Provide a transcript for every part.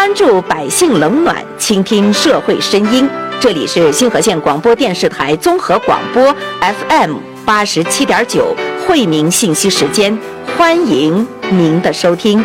关注百姓冷暖，倾听社会声音。这里是星河县广播电视台综合广播 FM87.9惠民信息时间，欢迎您的收听。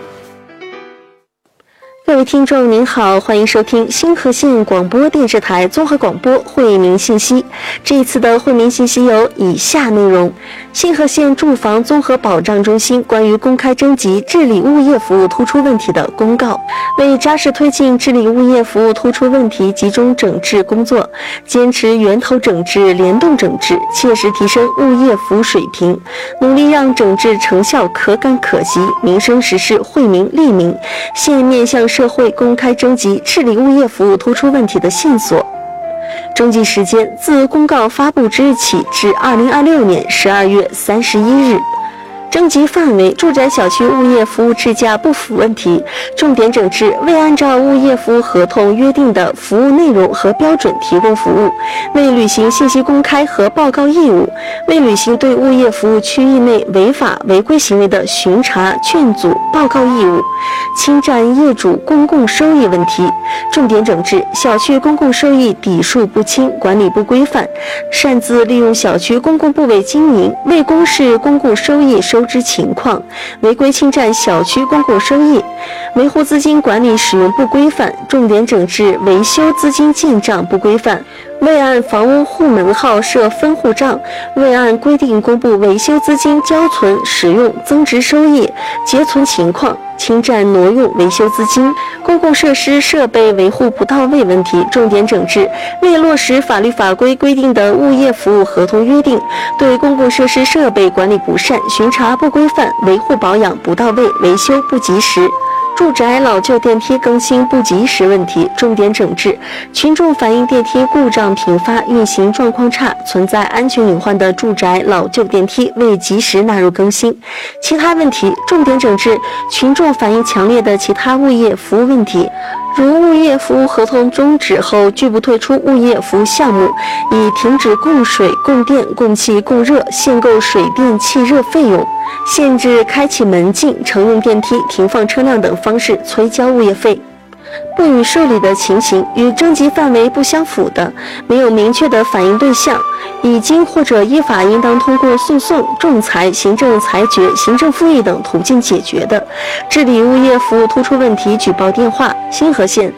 各位听众您好，欢迎收听星河县广播电视台综合广播惠民信息。这一次的惠民信息有以下内容：星河县住房综合保障中心关于公开征集治理物业服务突出问题的公告，为扎实推进治理物业服务突出问题集中整治工作，坚持源头整治、联动整治，切实提升物业服务水平，努力让整治成效可感可及，民生实事惠民利民。县面向社会公开征集治理物业服务突出问题的线索。征集时间自公告发布之日起至2026年12月31日。征集范围：住宅小区物业服务质价不符问题，重点整治未按照物业服务合同约定的服务内容和标准提供服务，未履行信息公开和报告义务，未履行对物业服务区域内违法违规行为的巡查、劝阻、报告义务，侵占业主公共收益问题，重点整治小区公共收益底数不清、管理不规范，擅自利用小区公共部位经营，未公示公共收益收支情况，违规侵占小区公共收益，维护资金管理使用不规范，重点整治维修资金进账不规范，未按房屋户门号设分户账，未按规定公布维修资金交存、使用、增值收益、结存情况，侵占挪用维修资金，公共设施设备维护不到位问题，重点整治未落实法律法规规定的物业服务合同约定，对公共设施设备管理不善、巡查不规范、维护保养不到位、维修不及时。住宅老旧电梯更新不及时问题，重点整治群众反映电梯故障频发、运行状况差、存在安全隐患的住宅老旧电梯未及时纳入更新。其他问题，重点整治群众反映强烈的其他物业服务问题，如物业服务合同终止后拒不退出物业服务项目，以停止供水、供电、供气、供热、限购水电气热费用，限制开启门禁、乘用电梯、停放车辆等方式催交物业费。不予受理的情形，与征集范围不相符的，没有明确的反映对象，已经或者依法应当通过诉讼、仲裁、行政裁决、行政复议等途径解决的，治理物业服务突出问题举报电话：星河县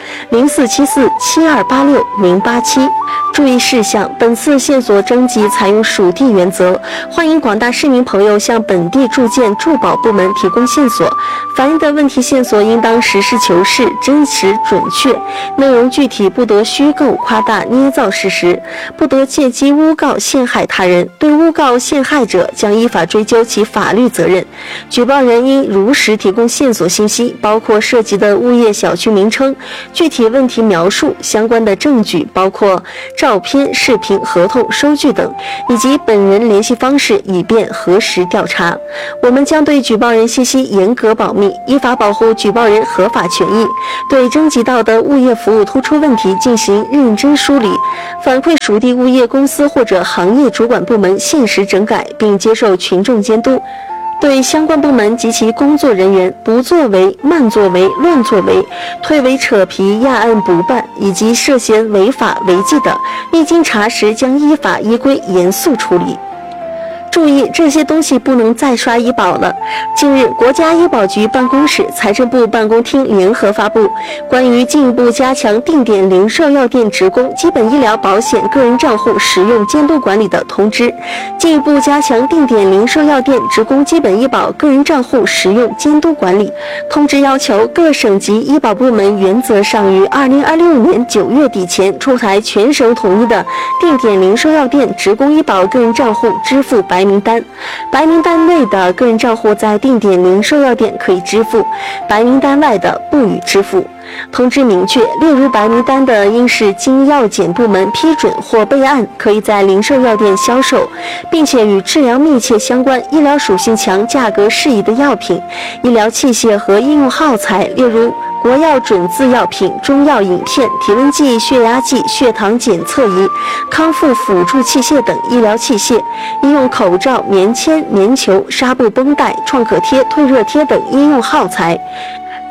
04747286-087。注意事项：本次线索征集采用属地原则，欢迎广大市民朋友向本地住建住保部门提供线索，反映的问题线索应当实事求是、真实准确，内容具体，不得虚构、夸大、捏造事实，不得借机诬告陷害他人，对诬告陷害者将依法追究其法律责任。举报人应如实提供线索信息，包括涉及的物业小区名称、具体问题描述、相关的证据，包括照片、视频、合同、收据等，以及本人联系方式，以便核实调查。我们将对举报人信息严格保密，依法保护举报人合法权益，对征集到的物业服务突出问题进行认真梳理，反馈属地物业公司或者行业主管部门限时整改，并接受群众监督。对相关部门及其工作人员不作为、慢作为、乱作为、推诿扯皮、压案不办，以及涉嫌违法违纪的，一经查实将依法依规严肃处理。注意，这些东西不能再刷医保了。近日，国家医保局办公室、财政部办公厅联合发布关于进一步加强定点零售药店职工基本医疗保险个人账户使用监督管理的通知，进一步加强定点零售药店职工基本医保个人账户使用监督管理。通知要求各省级医保部门原则上于2026年9月底前出台全省统一的定点零售药店职工医保个人账户支付白名单，白名单内的个人账户在定点零售药店可以支付，白名单外的不予支付。通知明确，列入白名单的应是经药检部门批准或备案，可以在零售药店销售，并且与治疗密切相关、医疗属性强、价格适宜的药品、医疗器械和应用耗材，例如国药准字药品、中药饮片、体温计、血压计、血糖检测仪、康复辅助器械等医疗器械，医用口罩、棉签、棉球、纱布绷带、创可贴、退热贴等医用耗材。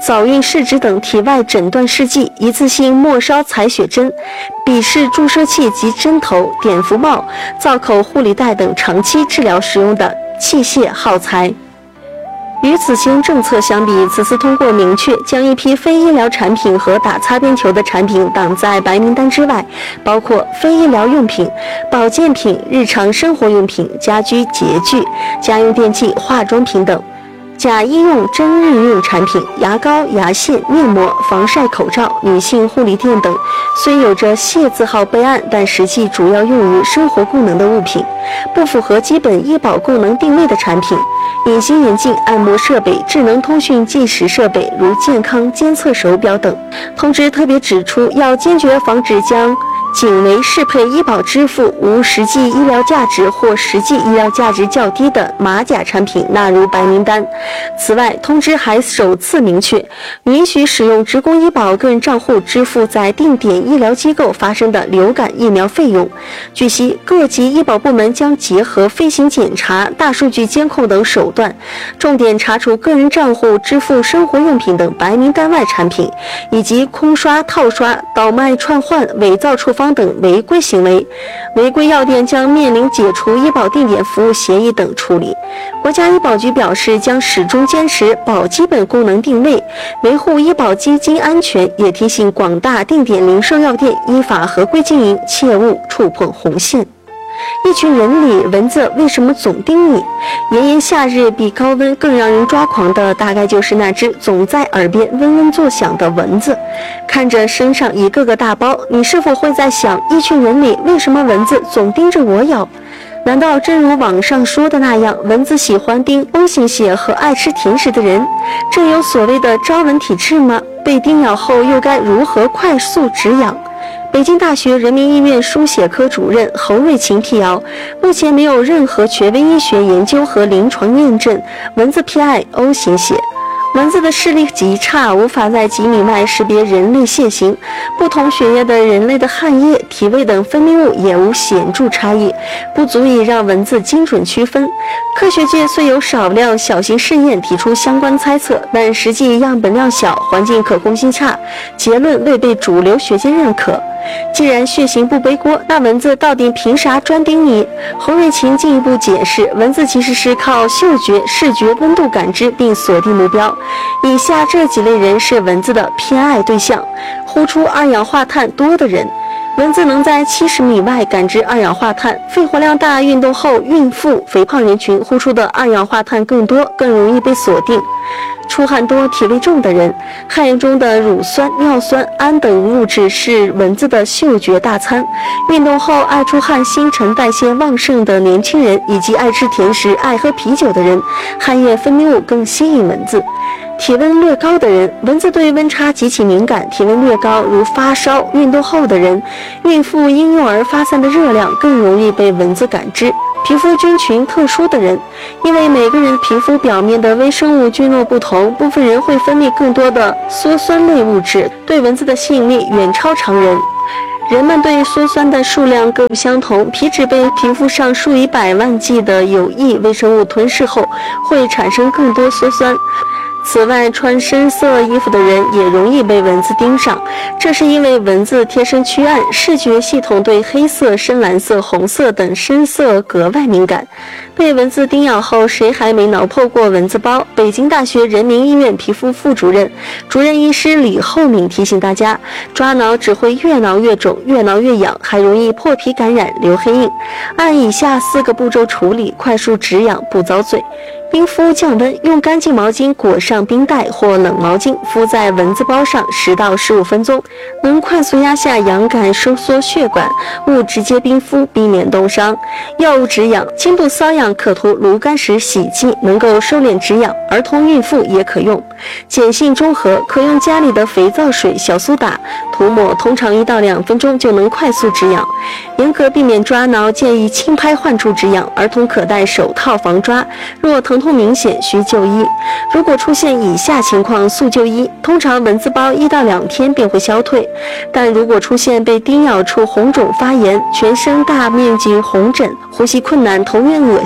早孕试纸等体外诊断试剂，一次性末梢采血针、笔式注射器及针头、碘伏帽、造口护理带等长期治疗使用的器械耗材。与此前政策相比，此次通过明确将一批非医疗产品和打擦边球的产品挡在白名单之外，包括非医疗用品、保健品、日常生活用品、家居洁具、家用电器、化妆品等。假医用、真日用产品、牙膏、牙线、面膜、防晒口罩、女性护理垫等，虽有着械字号备案，但实际主要用于生活功能的物品，不符合基本医保功能定位的产品，隐形眼镜、按摩设备、智能通讯计时设备，如健康监测手表等。通知特别指出，要坚决防止将仅为适配医保支付、无实际医疗价值或实际医疗价值较低的马甲产品纳入白名单。此外，通知还首次明确，允许使用职工医保个人账户支付在定点医疗机构发生的流感疫苗费用。据悉，各级医保部门将结合飞行检查、大数据监控等手段，重点查处个人账户支付生活用品等白名单外产品，以及空刷、套刷、倒卖、串换、伪造处方等违规行为。违规药店将面临解除医保定点服务协议等处理。国家医保局表示，将始终坚持保基本功能定位，维护医保基金安全，也提醒广大定点零售药店依法合规经营，切勿触碰红线。一群人里，蚊子为什么总叮你？炎炎夏日比高温更让人抓狂的，大概就是那只总在耳边嗡嗡作响的蚊子。看着身上一个个大包，你是否会在想，一群人里为什么蚊子总盯着我咬？难道真如网上说的那样，蚊子喜欢叮 O 型血和爱吃甜食的人？这有所谓的招蚊体质吗？被叮咬后又该如何快速止痒？北京大学人民医院输血科主任侯瑞琴辟谣，目前没有任何权威医学研究和临床验证蚊子偏爱 O 型血。蚊子的视力极差，无法在几米外识别人类血型，不同血液的人类的汗液、体味等分泌物也无显著差异，不足以让蚊子精准区分。科学界虽有少量小型试验提出相关猜测，但实际样本量小，环境可控性差，结论未被主流学界认可。既然血型不背锅，那蚊子到底凭啥专盯你？侯瑞琴进一步解释，蚊子其实是靠嗅觉、视觉温度感知并锁定目标。以下这几类人是蚊子的偏爱对象：呼出二氧化碳多的人。蚊子能在70米外感知二氧化碳，肺活量大、运动后、孕妇、肥胖人群呼出的二氧化碳更多，更容易被锁定。出汗多、体味重的人，汗液中的乳酸、尿酸、氨等物质是蚊子的嗅觉大餐。运动后爱出汗、新陈代谢旺盛的年轻人，以及爱吃甜食、爱喝啤酒的人，汗液分泌物更吸引蚊子。体温略高的人，蚊子对温差极其敏感，体温略高如发烧、运动后的人、孕妇、婴幼儿发散的热量更容易被蚊子感知。皮肤菌群特殊的人，因为每个人皮肤表面的微生物菌落不同，部分人会分泌更多的羧酸类物质，对蚊子的吸引力远超常人。人们对羧酸的数量各不相同，皮脂被皮肤上数以百万计的有益微生物吞噬后，会产生更多羧酸。此外，穿深色衣服的人也容易被蚊子盯上，这是因为蚊子贴身趋暗，视觉系统对黑色、深蓝色、红色等深色格外敏感。被蚊子叮咬后，谁还没挠破过蚊子包？北京大学人民医院皮肤副主任、主任医师李厚敏提醒大家，抓挠只会越挠越肿，越挠越痒，还容易破皮感染、留黑印。按以下4个步骤处理，快速止痒，不遭罪。冰敷降温，用干净毛巾裹上冰袋或冷毛巾，敷在蚊子包上10到15分钟，能快速压下痒感，收缩血管，勿直接冰敷，避免冻伤。药物止痒，轻度瘙痒可涂炉甘石洗剂，能够收敛止痒，儿童孕妇也可用。碱性中和，可用家里的肥皂水、小苏打涂抹，通常1到2分钟就能快速止痒。严格避免抓挠，建议轻拍患处止痒，儿童可戴手套防抓。若疼痛明显，需就医。如果出现以下情况，速就医。通常蚊子包1到2天便会消退，但如果出现被叮咬处红肿发炎、全身大面积红疹、呼吸困难、头晕恶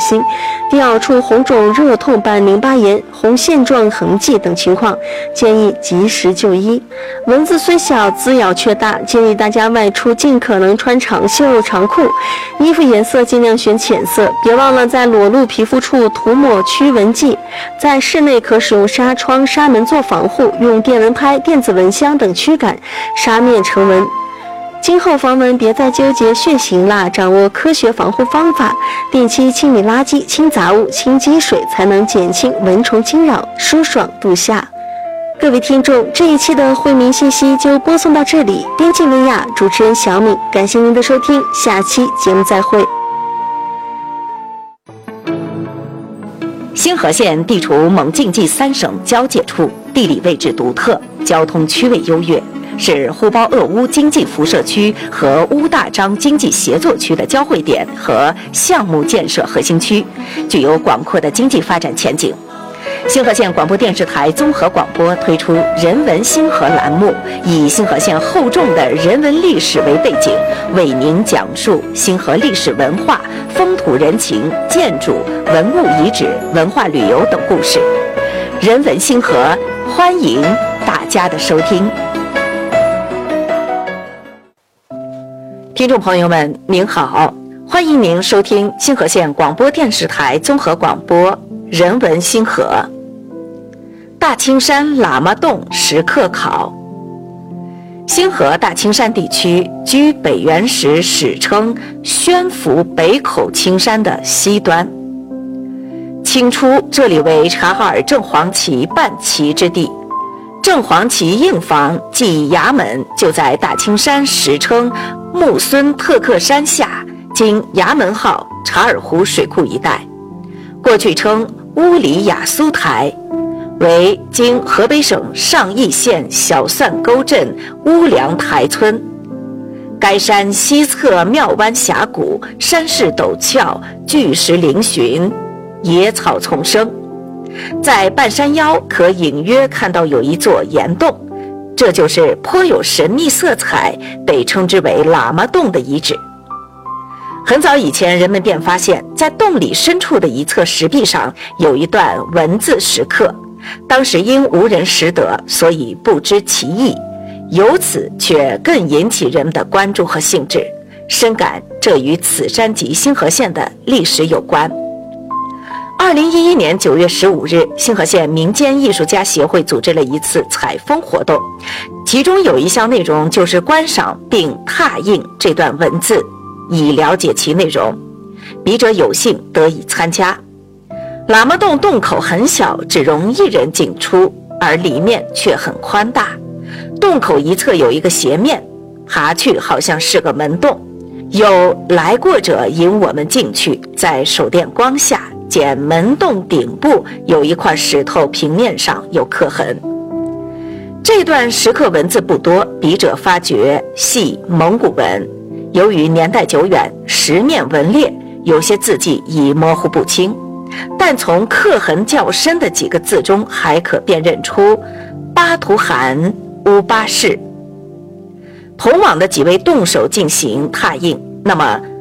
心，调出红肿、热痛伴淋巴炎、红线状痕迹等情况，建议及时就医。蚊子虽小，滋咬却大，建议大家外出尽可能穿长袖长裤，衣服颜色尽量选浅色，别忘了在裸露皮肤处涂抹驱蚊剂。在室内可使用纱窗、纱门做防护，用电蚊拍、电子蚊香等驱赶，杀灭尘蚊。今后防蚊别再纠结血型啦，掌握科学防护方法，定期清理垃圾、清杂物、清积水，才能减轻蚊虫惊扰，舒爽度夏。各位听众，这一期的惠民信息就播送到这里，编辑林雅，主持人小敏，感谢您的收听，下期节目再会。 星河县地处蒙晋冀3省交界处，地理位置独特，交通区位优越，是呼包鄂乌经济辐射区和乌大张经济协作区的交汇点和项目建设核心区，具有广阔的经济发展前景。星河县广播电视台综合广播推出人文星河栏目，以星河县厚重的人文历史为背景，为您讲述星河历史文化、风土人情、建筑、文物遗址、文化旅游等故事。人文星河，欢迎大家的收听。听众朋友们，您好，欢迎您收听星河县广播电视台综合广播人文星河。大青山喇嘛洞石刻考。星河大青山地区居北元时史称宣府北口青山的西端。清初这里为察哈尔正黄旗办旗之地，正黄旗印房即衙门就在大青山史称木孙特克山下，今衙门号察尔湖水库一带，过去称乌里雅苏台，为今河北省上邑县小蒜沟镇乌梁台村。该山西侧庙湾峡谷，山势陡峭，巨石嶙峋，野草丛生。在半山腰可隐约看到有一座岩洞，这就是颇有神秘色彩，被称之为喇嘛洞的遗址。很早以前，人们便发现在洞里深处的一侧石壁上有一段文字石刻，当时因无人识得，所以不知其意，由此却更引起人们的关注和兴致，深感这与此山及星河县的历史有关。2011年9月15日，星河县民间艺术家协会组织了一次采风活动，其中有一项内容就是观赏并拓印这段文字，以了解其内容。笔者有幸得以参加。喇嘛洞洞口很小，只容一人进出，而里面却很宽大。洞口一侧有一个斜面，爬去好像是个门洞。有来过者引我们进去，在手电光下见门洞顶部有一块石头平面上有刻痕。这段石刻文字不多，笔者发觉系蒙古文，由于年代久远，石面纹裂，有些字迹已模糊不清，但从刻痕较深的几个字中还可辨认出巴图汗乌巴氏。同往的几位动手进行拓印，那么